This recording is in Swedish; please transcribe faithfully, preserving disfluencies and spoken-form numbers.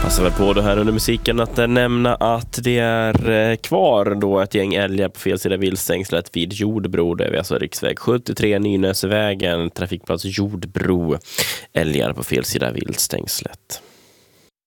Passar väl på det här under musiken att nämna att det är kvar då ett gäng älgar på fel sida viltstängslet vid Jordbro. Det är alltså riksväg sjuttiotre, Nynäsvägen, trafikplats Jordbro. Älgar på fel sida viltstängslet.